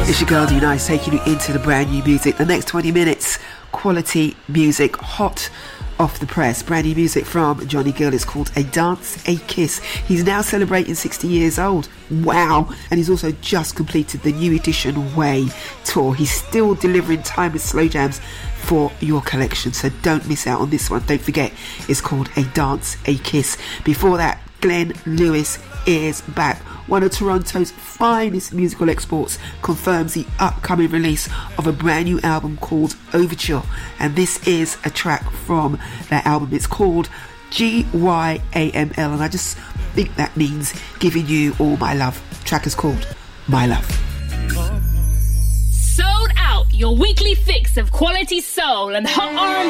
It's your girl D-Nice taking you into the brand new music. The next 20 minutes, quality music, hot off the press. Brand new music from Johnny Gill. It's called A Dance, A Kiss. He's now celebrating 60 years old. Wow. And he's also just completed the New Edition Way tour. He's still delivering timeless slow jams for your collection, so don't miss out on this one. Don't forget, it's called A Dance, A Kiss. Before that, Glenn Lewis is back. One of Toronto's finest musical exports, confirms the upcoming release of a brand new album called Overture, and this is a track from that album. It's called GYAML, and I just think that means giving you all my love. The track is called My Love. Sold Out, your weekly fix of quality soul and hot R&B